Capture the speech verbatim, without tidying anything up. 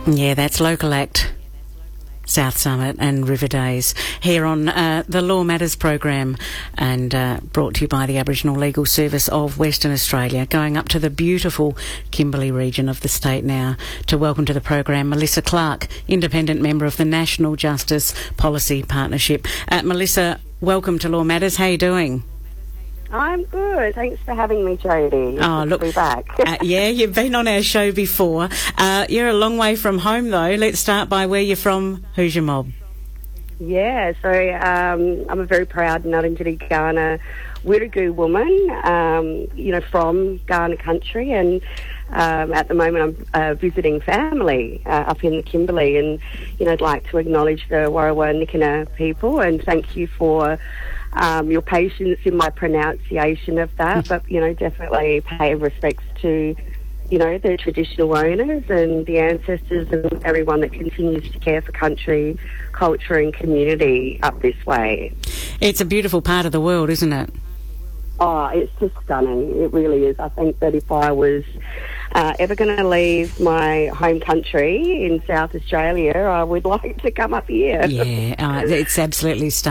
Yeah, that's Local Act, South Summit and River Days here on uh, the Law Matters program, and uh, brought to you by the Aboriginal Legal Service of Western Australia. Going up to the beautiful Kimberley region of the state now to welcome to the program Melissa Clark, independent member of the National Justice Policy Partnership. Uh, Melissa, welcome to Law Matters. How are you doing? I'm good. Thanks for having me, Jodie. Oh, look, to be back. uh, yeah, you've been on our show before. Uh, you're a long way from home, though. Let's start by where you're from. Who's your mob? Yeah, so um, I'm a very proud Ngarrindjeri Kaurna Wiradjuri woman, um, you know, from Kaurna country, and um, at the moment I'm uh, visiting family uh, up in the Kimberley, and, you know, I'd like to acknowledge the Warrawa Nikina people and thank you for Um, your patience in my pronunciation of that, but, you know, definitely pay respects to, you know, the traditional owners and the ancestors and everyone that continues to care for country, culture and community up this way. It's a beautiful part of the world, isn't it? Oh, it's just stunning. It really is. I think that if I was uh, ever going to leave my home country in South Australia, I would like to come up here. Yeah, uh, it's absolutely stunning.